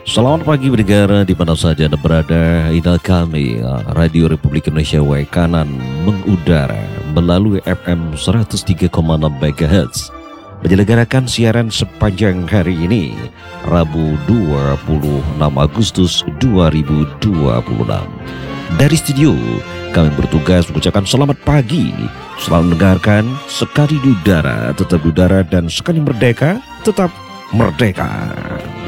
Selamat pagi pendengar di mana saja Anda berada. Inilah kami Radio Republik Indonesia Kanan mengudara melalui FM 103,6 MHz menyelenggarakan siaran sepanjang hari ini Rabu 26 Agustus 2026. Dari studio kami bertugas mengucapkan selamat pagi. Selamat mendengarkan, sekali di udara tetap di udara, dan sekali merdeka tetap merdeka.